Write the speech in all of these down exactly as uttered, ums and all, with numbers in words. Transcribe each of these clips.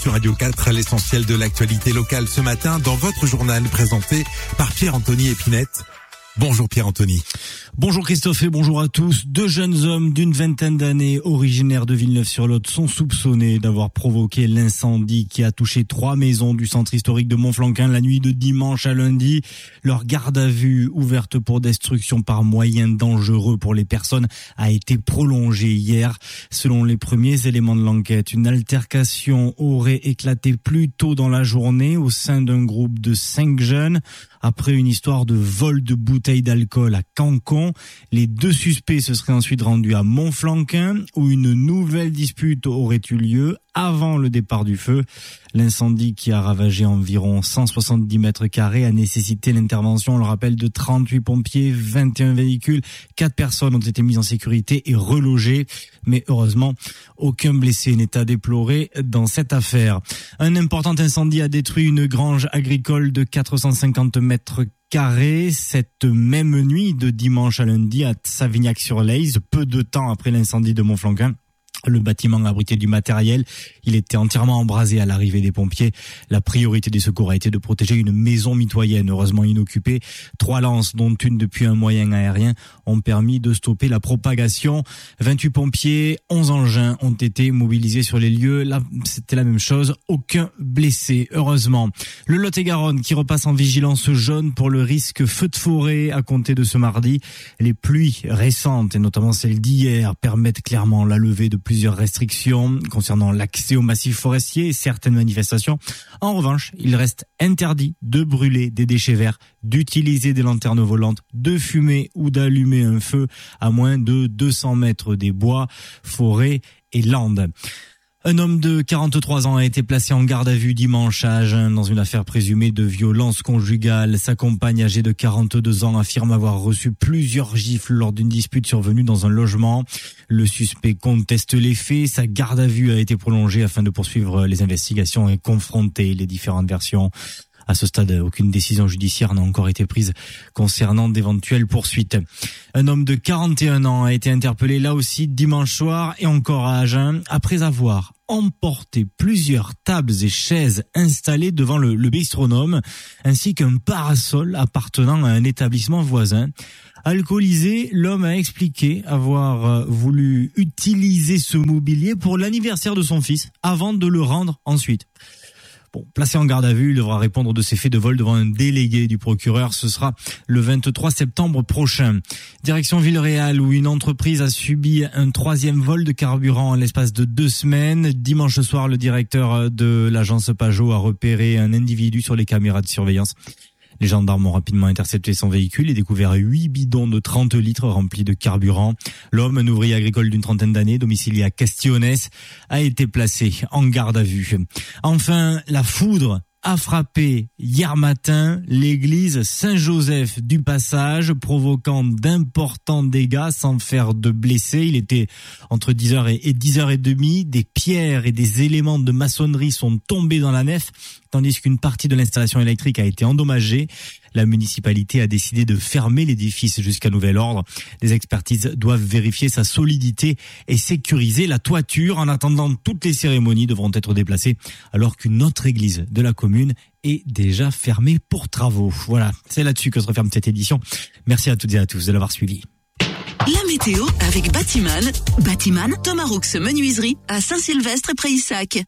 Sur Radio quatre, l'essentiel de l'actualité locale ce matin dans votre journal présenté par Pierre-Anthony Épinette. Bonjour Pierre-Anthony. Bonjour Christophe et bonjour à tous. Deux jeunes hommes d'une vingtaine d'années originaires de Villeneuve-sur-Lot sont soupçonnés d'avoir provoqué l'incendie qui a touché trois maisons du centre historique de Montflanquin la nuit de dimanche à lundi. Leur garde à vue ouverte pour destruction par moyens dangereux pour les personnes a été prolongée hier. Selon les premiers éléments de l'enquête, une altercation aurait éclaté plus tôt dans la journée au sein d'un groupe de cinq jeunes. Après une histoire de vol de bouteilles d'alcool à Cancon, les deux suspects se seraient ensuite rendus à Montflanquin où une nouvelle dispute aurait eu lieu avant le départ du feu. L'incendie qui a ravagé environ cent soixante-dix mètres carrés a nécessité l'intervention, on le rappelle, de trente-huit pompiers, vingt et un véhicules. Quatre personnes ont été mises en sécurité et relogées. Mais heureusement, aucun blessé n'est à déplorer dans cette affaire. Un important incendie a détruit une grange agricole de quatre cent cinquante mètres carrés cette même nuit de dimanche à lundi à Savignac-sur-Leyze, peu de temps après l'incendie de Montflanquin. Le bâtiment abritait du matériel. Il était entièrement embrasé à l'arrivée des pompiers. La priorité des secours a été de protéger une maison mitoyenne, heureusement inoccupée. Trois lances, dont une depuis un moyen aérien, ont permis de stopper la propagation. vingt-huit pompiers, onze engins ont été mobilisés sur les lieux. Là, c'était la même chose. Aucun blessé, heureusement. Le Lot-et-Garonne qui repasse en vigilance jaune pour le risque feu de forêt à compter de ce mardi. Les pluies récentes, et notamment celles d'hier, permettent clairement la levée de plusieurs restrictions concernant l'accès au massif forestier et certaines manifestations. En revanche, il reste interdit de brûler des déchets verts, d'utiliser des lanternes volantes, de fumer ou d'allumer un feu à moins de deux cents mètres des bois, forêts et landes. Un homme de quarante-trois ans a été placé en garde à vue dimanche à Agen dans une affaire présumée de violence conjugale. Sa compagne âgée de quarante-deux ans affirme avoir reçu plusieurs gifles lors d'une dispute survenue dans un logement. Le suspect conteste les faits. Sa garde à vue a été prolongée afin de poursuivre les investigations et confronter les différentes versions. À ce stade, aucune décision judiciaire n'a encore été prise concernant d'éventuelles poursuites. Un homme de quarante et un ans a été interpellé là aussi dimanche soir et encore à Agen après avoir emporté plusieurs tables et chaises installées devant le, le bistronome ainsi qu'un parasol appartenant à un établissement voisin. Alcoolisé, l'homme a expliqué avoir voulu utiliser ce mobilier pour l'anniversaire de son fils avant de le rendre ensuite. Bon, placé en garde à vue, il devra répondre de ses faits de vol devant un délégué du procureur. Ce sera le vingt-trois septembre prochain. Direction Villeréal, où une entreprise a subi un troisième vol de carburant en l'espace de deux semaines. Dimanche soir, le directeur de l'agence Pajot a repéré un individu sur les caméras de surveillance. Les gendarmes ont rapidement intercepté son véhicule et découvert huit bidons de trente litres remplis de carburant. L'homme, un ouvrier agricole d'une trentaine d'années, domicilié à Castillonnès, a été placé en garde à vue. Enfin, la foudre a frappé hier matin l'église Saint-Joseph du Passage, provoquant d'importants dégâts sans faire de blessés. Il était entre dix heures et dix heures trente. Des pierres et des éléments de maçonnerie sont tombés dans la nef, tandis qu'une partie de l'installation électrique a été endommagée. La municipalité a décidé de fermer l'édifice jusqu'à nouvel ordre. Les expertises doivent vérifier sa solidité et sécuriser la toiture. En attendant, toutes les cérémonies devront être déplacées alors qu'une autre église de la commune est déjà fermée pour travaux. Voilà, c'est là-dessus que se referme cette édition. Merci à toutes et à tous de l'avoir suivi. La météo avec Batiman. Batiman, Thomas Roux Menuiserie à Saint-Sylvestre et Prayssac.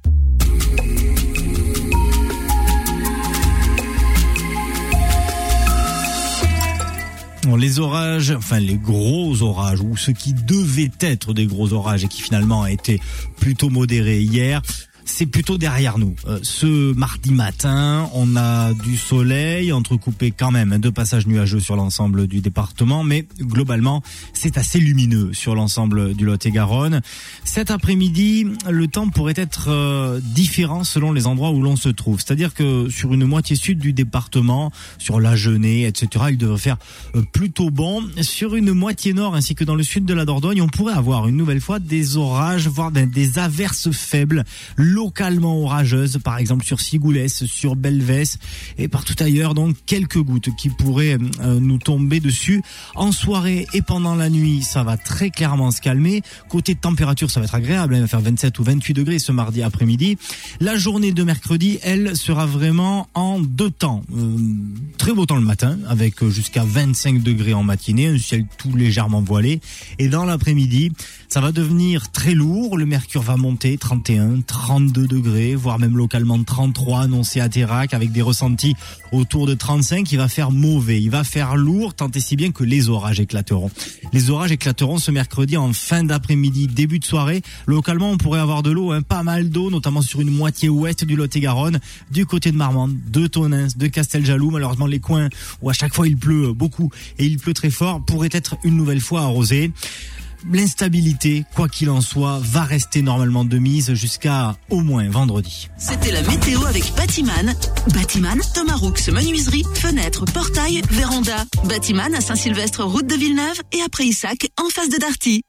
Les orages, enfin les gros orages, ou ce qui devait être des gros orages et qui finalement a été plutôt modéré hier, c'est plutôt derrière nous. Euh, ce mardi matin, on a du soleil, entrecoupé quand même de passages nuageux sur l'ensemble du département, mais globalement, c'est assez lumineux sur l'ensemble du Lot-et-Garonne. Cet après-midi, le temps pourrait être euh, différent selon les endroits où l'on se trouve. C'est-à-dire que sur une moitié sud du département, sur la Genée, et cetera, il devrait faire euh, plutôt bon. Sur une moitié nord ainsi que dans le sud de la Dordogne, on pourrait avoir une nouvelle fois des orages, voire des averses faibles. localement orageuses, par exemple sur Sigoulès, sur Belvès et partout ailleurs. Donc quelques gouttes qui pourraient euh, nous tomber dessus. En soirée et pendant la nuit, ça va très clairement se calmer. Côté température, ça va être agréable. Il va faire vingt-sept ou vingt-huit degrés ce mardi après-midi. La journée de mercredi, elle, sera vraiment en deux temps. Euh, très beau temps le matin, avec jusqu'à vingt-cinq degrés en matinée, un ciel tout légèrement voilé. Et dans l'après-midi, ça va devenir très lourd. Le mercure va monter trente et un, trente-deux degrés, voire même localement trente-trois annoncé à Terrac, avec des ressentis autour de trente-cinq. Il va faire mauvais, il va faire lourd, tant et si bien que les orages éclateront. Les orages éclateront ce mercredi en fin d'après-midi, début de soirée. Localement, on pourrait avoir de l'eau, hein, pas mal d'eau, notamment sur une moitié ouest du Lot-et-Garonne, du côté de Marmande, de Tonneins, de Casteljaloux. Malheureusement, les coins où à chaque fois il pleut beaucoup et il pleut très fort pourraient être une nouvelle fois arrosés. L'instabilité, quoi qu'il en soit, va rester normalement de mise jusqu'à au moins vendredi. C'était la météo avec Batiman. Batiman, Thomas Roux, menuiserie, fenêtres, portail, véranda. Batiman à Saint-Sylvestre, route de Villeneuve et à Prayssac, en face de Darty.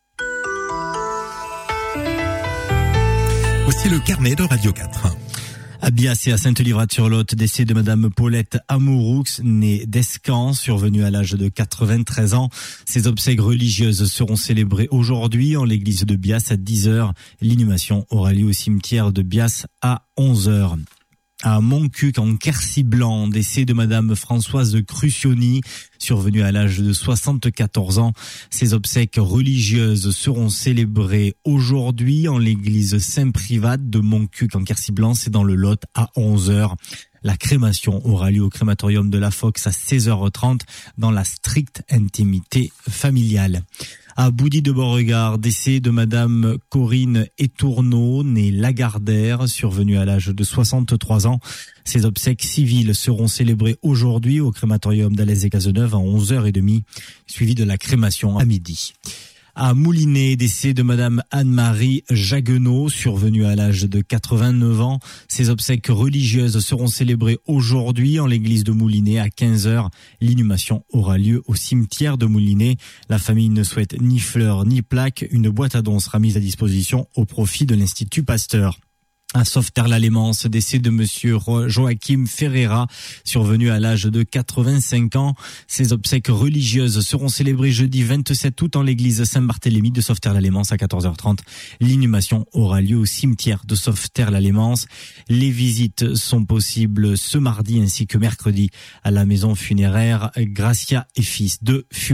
Voici le carnet de Radio quatre. À Bias et à Sainte-Livrade-sur-Lot, décès de Madame Paulette Amouroux, née d'Escan, survenue à l'âge de quatre-vingt-treize ans. Ses obsèques religieuses seront célébrées aujourd'hui en l'église de Bias à dix heures. L'inhumation aura lieu au cimetière de Bias à onze heures. À Montcuq, en Quercy-Blanc, décès de Madame Françoise de Crucioni, survenue à l'âge de soixante-quatorze ans. Ses obsèques religieuses seront célébrées aujourd'hui en l'église Saint-Privat de Montcuq, en Quercy-Blanc, c'est dans le Lot, à onze heures. La crémation aura lieu au crématorium de la Fox à seize heures trente dans la stricte intimité familiale. À Boudy de Beauregard, décès de Madame Corinne Étourneau, née Lagardère, survenue à l'âge de soixante-trois ans. Ses obsèques civiles seront célébrées aujourd'hui au crématorium d'Alès et Cazeneuve à onze heures trente, suivi de la crémation à midi. À Moulinet, décès de Madame Anne-Marie Jaguenot, survenue à l'âge de quatre-vingt-neuf ans. Ses obsèques religieuses seront célébrées aujourd'hui en l'église de Moulinet à quinze heures. L'inhumation aura lieu au cimetière de Moulinet. La famille ne souhaite ni fleurs ni plaques. Une boîte à dons sera mise à disposition au profit de l'Institut Pasteur. À Sauveterre-la-Lémance, décès de monsieur Joachim Ferreira, survenu à l'âge de quatre-vingt-cinq ans. Ses obsèques religieuses seront célébrées jeudi vingt-sept août en l'église Saint-Barthélemy de Sauveterre-la-Lémance à quatorze heures trente. L'inhumation aura lieu au cimetière de Sauveterre-la-Lémance. Les visites sont possibles ce mardi ainsi que mercredi à la maison funéraire Gracia et Fils de Fumé.